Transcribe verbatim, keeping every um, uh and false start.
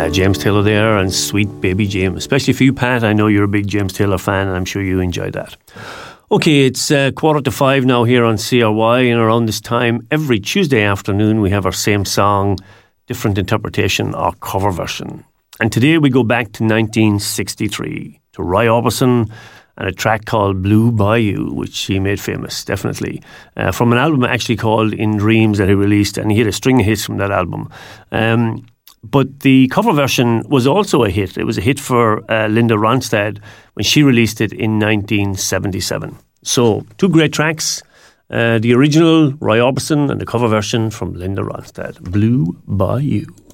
uh, James Taylor there and Sweet Baby James. Especially for you, Pat. I know you're a big James Taylor fan and I'm sure you enjoyed that. Okay, it's uh, quarter to five now here on C R Y, and around this time every Tuesday afternoon we have our same song, different interpretation or cover version. And today we go back to nineteen sixty-three to Roy Orbison and a track called Blue Bayou, which he made famous, definitely, uh, from an album actually called In Dreams that he released, and he had a string of hits from that album. Um, but the cover version was also a hit. It was a hit for uh, Linda Ronstadt when she released it in nineteen seventy-seven. So, two great tracks, uh, the original Roy Orbison and the cover version from Linda Ronstadt, Blue Bayou.